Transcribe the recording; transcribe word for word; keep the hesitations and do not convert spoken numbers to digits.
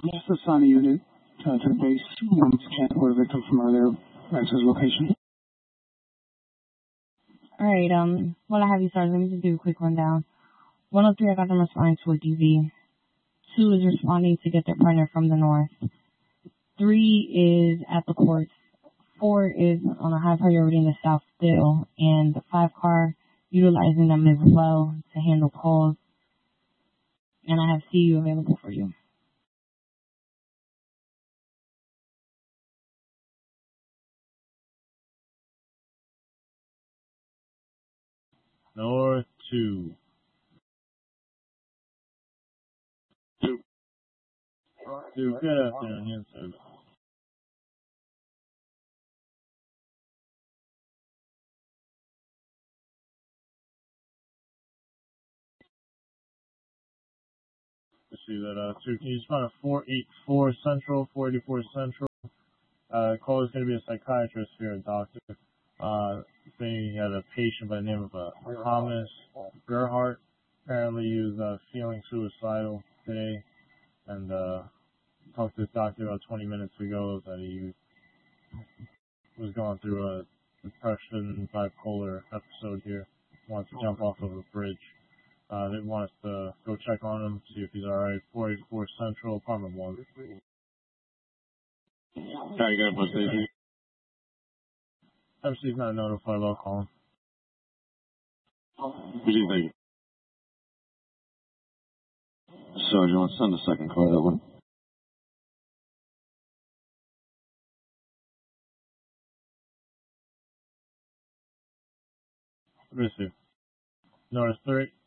Just assign a unit uh, to the base and transport a victim from earlier access location. Alright, um, while I have you started, let me just do a quick rundown. one oh three, I got them responding to a D V. two is responding to get their partner from the north. three is at the courts. four is on a high priority in the south still. And the five car, utilizing them as well to handle calls. And I have C U available for you. North two. Two. Two, good afternoon. Yes, sir. Let's see that, uh, two, can you respond to four eighty-four Central, four eighty-four Central? Uh, the call is going to be a psychiatrist here, a doctor. Uh, saying he had a patient by the name of uh, Thomas Gerhardt. Apparently he was uh, feeling suicidal today, and uh, talked to this doctor about twenty minutes ago that he was going through a depression bipolar episode here. Wants to jump off of a bridge. Uh, they want us to go check on him, see if he's alright. four eighty-four Central, apartment one. How you got what station? Obviously he's not notified, I'll call him. What do you think? So, do you want to send the second car that one? Receive. Notice three.